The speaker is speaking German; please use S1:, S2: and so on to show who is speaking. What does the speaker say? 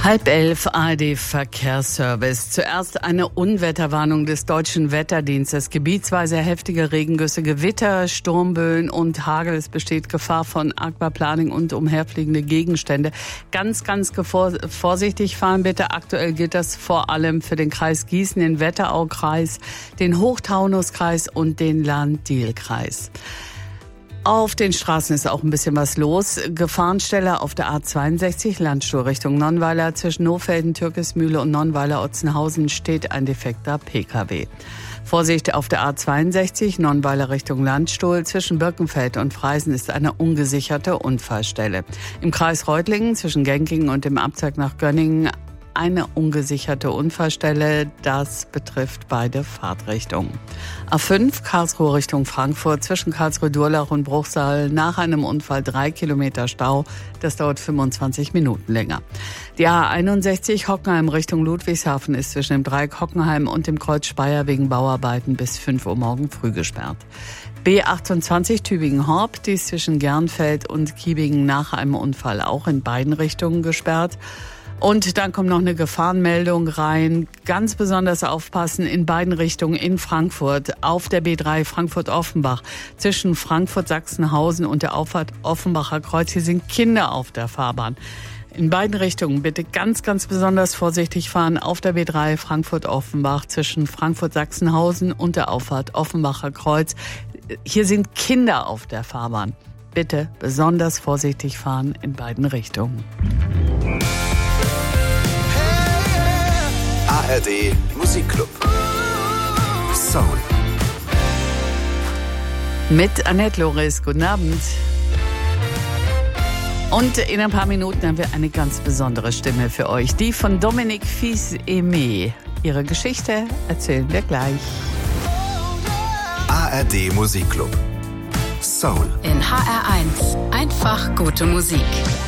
S1: 10:30 ARD-Verkehrsservice. Zuerst eine Unwetterwarnung des Deutschen Wetterdienstes. Gebietsweise heftige Regengüsse, Gewitter, Sturmböen und Hagel. Es besteht Gefahr von Aquaplaning und umherfliegende Gegenstände. Ganz vorsichtig fahren bitte. Aktuell gilt das vor allem für den Kreis Gießen, den Wetteraukreis, den Hochtaunuskreis und den Lahn-Diel-Kreis. Auf den Straßen ist auch ein bisschen was los. Gefahrenstelle auf der A62 Landstuhl Richtung Nonnweiler. Zwischen Nohfelden, Türkismühle und Nonnweiler-Otzenhausen steht ein defekter Pkw. Vorsicht auf der A62 Nonnweiler Richtung Landstuhl. Zwischen Birkenfeld und Freisen ist eine ungesicherte Unfallstelle. Im Kreis Reutlingen zwischen Genkingen und dem Abzweig nach Gönningen eine ungesicherte Unfallstelle. Das betrifft beide Fahrtrichtungen. A5 Karlsruhe Richtung Frankfurt zwischen Karlsruhe-Durlach und Bruchsal nach einem Unfall 3 Kilometer Stau. Das dauert 25 Minuten länger. Die A61 Hockenheim Richtung Ludwigshafen ist zwischen dem Dreieck Hockenheim und dem Kreuz Speyer wegen Bauarbeiten bis 5 Uhr morgen früh gesperrt. B28 Tübingen-Horb, die ist zwischen Gernfeld und Kiebingen nach einem Unfall auch in beiden Richtungen gesperrt. Und dann kommt noch eine Gefahrenmeldung rein. Ganz besonders aufpassen in beiden Richtungen in Frankfurt. Auf der B3 Frankfurt-Offenbach zwischen Frankfurt-Sachsenhausen und der Auffahrt Offenbacher Kreuz. Hier sind Kinder auf der Fahrbahn. In beiden Richtungen bitte ganz besonders vorsichtig fahren. Auf der B3 Frankfurt-Offenbach zwischen Frankfurt-Sachsenhausen und der Auffahrt Offenbacher Kreuz. Hier sind Kinder auf der Fahrbahn. Bitte besonders vorsichtig fahren in beiden Richtungen.
S2: ARD Musikclub. Soul.
S1: Mit Annette Loris. Guten Abend. Und in ein paar Minuten haben wir eine ganz besondere Stimme für euch. Die von Dominique Fils-Aimé. Ihre Geschichte erzählen wir gleich.
S2: ARD Musikclub. Soul.
S3: In HR1. Einfach gute Musik.